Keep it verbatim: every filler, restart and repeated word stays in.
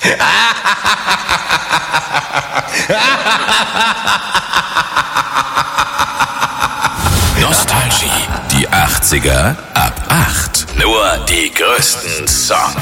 Nostalgie, die achtziger ab acht. Nur die größten Songs.